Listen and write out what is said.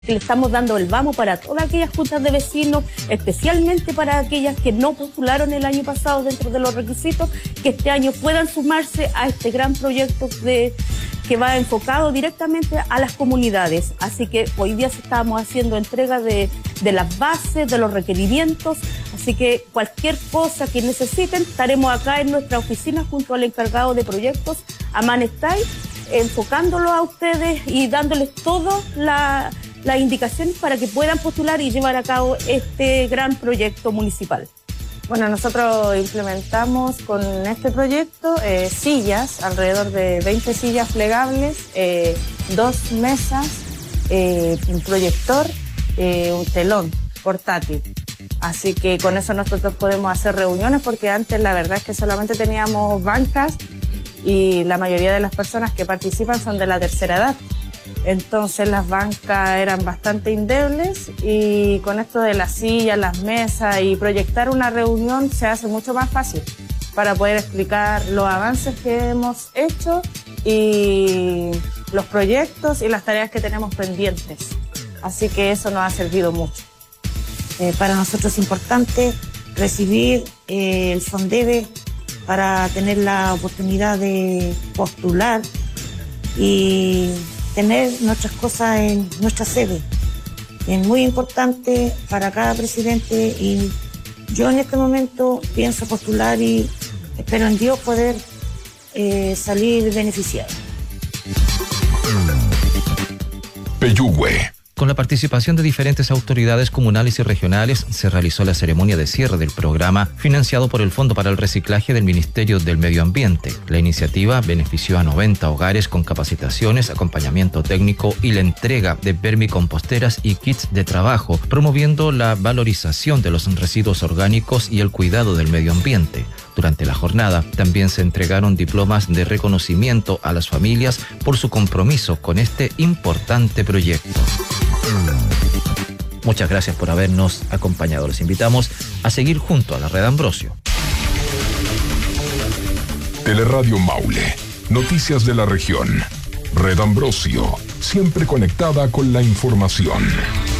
que le estamos dando el vamos para todas aquellas juntas de vecinos, especialmente para aquellas que no postularon el año pasado dentro de los requisitos, que este año puedan sumarse a este gran proyecto que va enfocado directamente a las comunidades. Así que hoy día estamos haciendo entrega de las bases, de los requerimientos, así que cualquier cosa que necesiten, estaremos acá en nuestra oficina junto al encargado de proyectos, Amán Stay, enfocándolo a ustedes y dándoles todas las indicaciones para que puedan postular y llevar a cabo este gran proyecto municipal. Bueno, nosotros implementamos con este proyecto sillas, alrededor de 20 sillas plegables, 2 mesas, un proyector, un telón portátil. Así que con eso nosotros podemos hacer reuniones, porque antes la verdad es que solamente teníamos bancas y la mayoría de las personas que participan son de la tercera edad. Entonces las bancas eran bastante endebles y con esto de las sillas, las mesas y proyectar una reunión se hace mucho más fácil para poder explicar los avances que hemos hecho y los proyectos y las tareas que tenemos pendientes. Así que eso nos ha servido mucho. Para nosotros es importante recibir el FONDEBE para tener la oportunidad de postular y tener nuestras cosas en nuestra sede. Es muy importante para cada presidente y yo en este momento pienso postular y espero en Dios poder salir beneficiado. Peyúgue. Con la participación de diferentes autoridades comunales y regionales, se realizó la ceremonia de cierre del programa financiado por el Fondo para el Reciclaje del Ministerio del Medio Ambiente. La iniciativa benefició a 90 hogares con capacitaciones, acompañamiento técnico y la entrega de vermicomposteras y kits de trabajo, promoviendo la valorización de los residuos orgánicos y el cuidado del medio ambiente. Durante la jornada también se entregaron diplomas de reconocimiento a las familias por su compromiso con este importante proyecto. Muchas gracias por habernos acompañado. Les invitamos a seguir junto a la Red Ambrosio. Teleradio Maule. Noticias de la región. Red Ambrosio. Siempre conectada con la información.